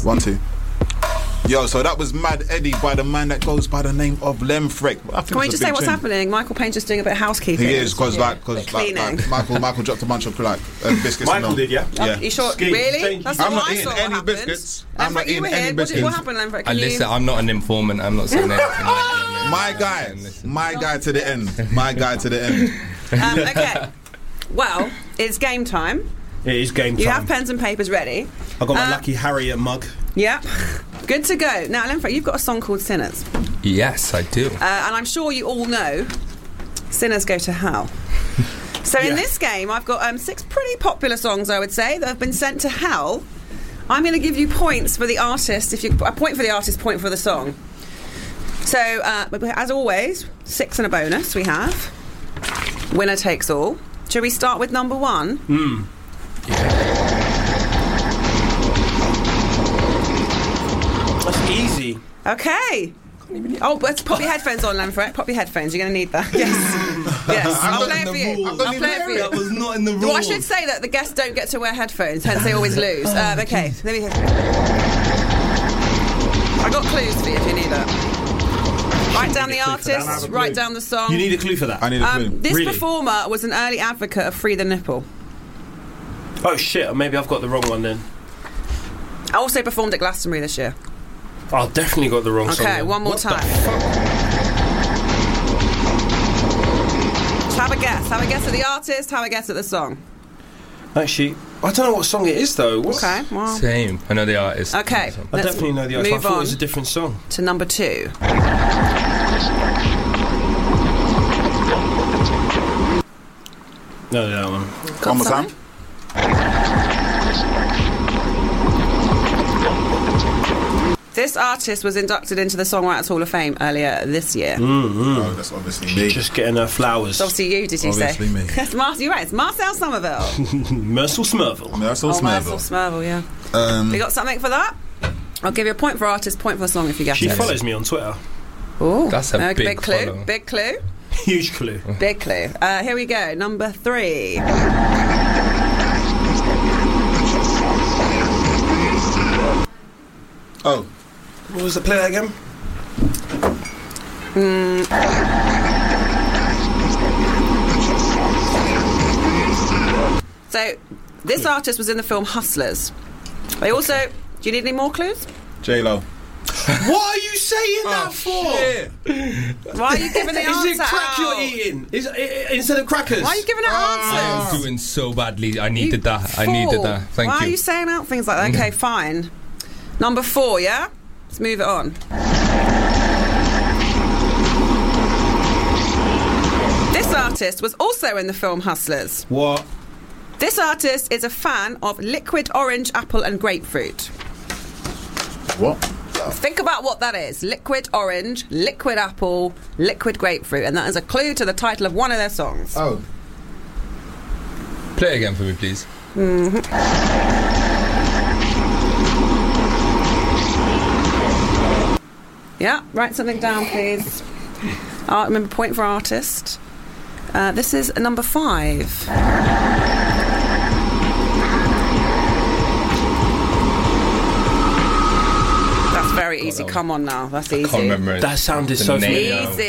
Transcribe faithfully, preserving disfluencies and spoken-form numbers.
One, two. Yo, so that was Mad Eddie by the man that goes by the name of Lemfrek. Can we just say what's tune. happening? Michael Payne's just doing a bit of housekeeping. He is, because yeah. like, cause like, cleaning. like Michael Michael dropped a bunch of like uh, biscuits. Michael and did, yeah? Yeah. You sure? Ski. Really? That's not I'm what not I eating saw any what biscuits. happened. I'm not Lemfrek, you eating were any here. What, biscuits. did, what happened, Lemfrek? I Can listen, you... I'm not an informant. I'm not saying anything. My guy, my guy to the end. My guy to the end. Um, okay. Well, it's game time. It is game time. You have pens and papers ready. I've got my Uh, Lucky Harriet mug. Yep. Good to go. Now, Lemfrek, you've got a song called Sinners. Yes, I do. Uh, and I'm sure you all know Sinners Go to Hell. So Yeah. in this game, I've got um, six pretty popular songs, I would say, that have been sent to hell. I'm going to give you points for the artist. If you a point for the artist, point for the song. So, uh, as always, six and a bonus we have. Winner takes all. Shall we start with number one? Hmm. That's easy. Okay. Oh, but pop your headphones on, Lemfrek. Pop your headphones. You're going to need that. Yes. Yes. I'll play it for you. I'll play it for you. That was not in the rules. Well, I should say that the guests don't get to wear headphones, hence they always lose. Um, okay, let me. I got clues for you if you need it. Write down the a clue for that. I have artist, a wait clue. down the song. You need a clue for that? I need a clue. Um, this Really? performer was an early advocate of Free the Nipple. Oh shit, maybe I've got the wrong one then. I also performed at Glastonbury this year. Oh, I've definitely got the wrong song. Okay, then. one more What the time. fuck? Just have a guess. Have a guess at the artist, have a guess at the song. Actually, I don't know what song it is though. What? Okay, well. Same. I know the artist. Okay. I let's definitely know the artist. I move thought on it was a different song. to number two. No, that one. Got One more something? time. This artist was inducted into the Songwriters Hall of Fame earlier this year. Oh, that's obviously me. Just getting her flowers. It's obviously you, did you Obviously say? me. It's Mar- you're right, it's Marcel Somerville. Mercil Smurville. That's all Oh, Marcel Smurville. Somerville, yeah. Um, You got something for that? I'll give you a point for artist, point for the song if you get She it. follows me on Twitter. Ooh, That's a uh, big clue. follow. Big clue. Huge clue. Big clue. Uh, here we go. Number three. oh, What was the play that again? So, this artist was in the film Hustlers. They also. Do you need any more clues? J Lo. What are you saying that for? Why are you giving the Is answer it crack out? you're eating? Is it, instead of crackers? Why are you giving out I answers? was doing so badly. I needed You that. I fool. needed that. Thank Why you. are you saying out things like that? Okay, fine. Number four, yeah? Let's move it on. This artist was also in the film Hustlers. What? This artist is a fan of liquid orange, apple and grapefruit. What? Think about what that is. Liquid orange, liquid apple, liquid grapefruit. And that is a clue to the title of one of their songs. Oh. Play it again for me, please. Yeah, write something down, please. Uh, remember, point for artist. Uh, this is number five. That's very easy. Come on now. That's easy. Can't remember it. That sounded The so name. familiar. Easy.